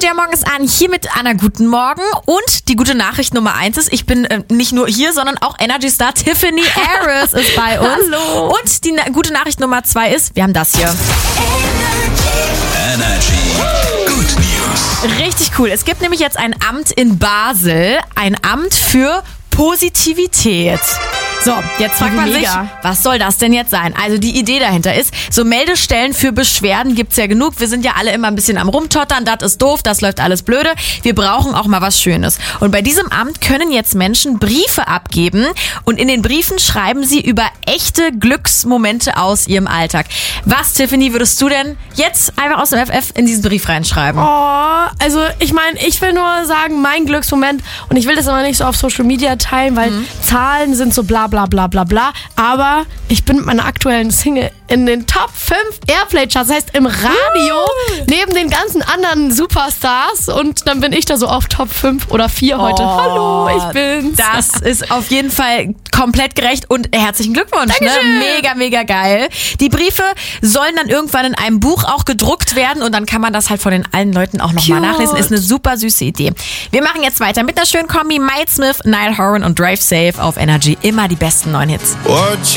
MJ Morgen ist an, hier mit Anna, guten Morgen. Und die gute Nachricht Nummer 1 ist, ich bin nicht nur hier, sondern auch Energy-Star Tiffany Harris ist bei uns. Hallo. Und die gute Nachricht Nummer 2 ist, wir haben das hier. Energy. Good News. Richtig cool. Es gibt nämlich jetzt ein Amt in Basel, ein Amt für Positivität. So, jetzt fragt man sich, Mega. was soll das denn jetzt sein? Also die Idee dahinter ist, so Meldestellen für Beschwerden gibt's ja genug. Wir sind ja alle immer ein bisschen am Rumtottern, das ist doof, das läuft alles blöde. Wir brauchen auch mal was Schönes. Und bei diesem Amt können jetzt Menschen Briefe abgeben und in den Briefen schreiben sie über echte Glücksmomente aus ihrem Alltag. Was, Tiffany, würdest du denn jetzt einfach aus dem FF in diesen Brief reinschreiben? Oh, also ich meine, ich will nur sagen, mein Glücksmoment, und ich will das aber nicht so auf Social Media teilen, weil Zahlen sind so bla bla bla bla bla, aber ich bin mit meiner aktuellen Single in den Top 5 Airplay-Charts, das heißt im Radio, neben den ganzen anderen Superstars, und dann bin ich da so auf Top 5 oder 4 heute. Hallo, ich bin's. Das ist auf jeden Fall komplett gerecht und herzlichen Glückwunsch. Ne? Mega, mega geil. Die Briefe sollen dann irgendwann in einem Buch auch gedruckt werden und dann kann man das halt von den allen Leuten auch nochmal nachlesen. Ist eine super süße Idee. Wir machen jetzt weiter mit einer schönen Kombi. Mike Smith, Niall Horan und Drive Safe auf Energy. Immer die besten neuen Hits.